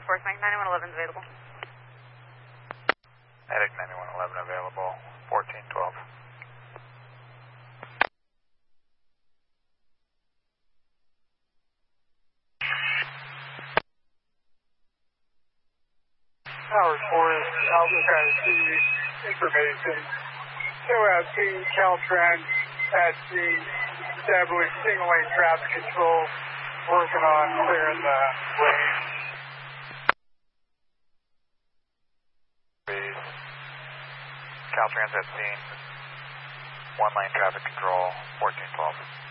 Force Mike 9111 is available. Medic 9111 available, 1412. Tower Forest, Alpha Sky Sea, information. KOAB team, Caltrans at scene, establish single lane traffic control, working on clearing the lane. Caltrans at scene, 1 lane traffic control, 1412.